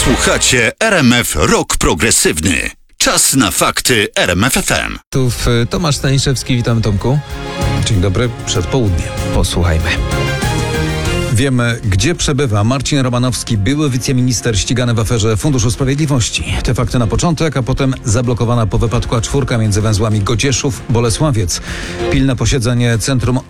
Słuchacie RMF Rock Progresywny. Czas na fakty RMF FM. Tu Tomasz Staniszewski, witam Tomku. Dzień dobry, przed południem. Posłuchajmy. Wiemy, gdzie przebywa Marcin Romanowski, były wiceminister ścigany w aferze Funduszu Sprawiedliwości. Te fakty na początek, a potem zablokowana po wypadku A4 między węzłami Godzieszów-Bolesławiec. Pilne posiedzenie Centrum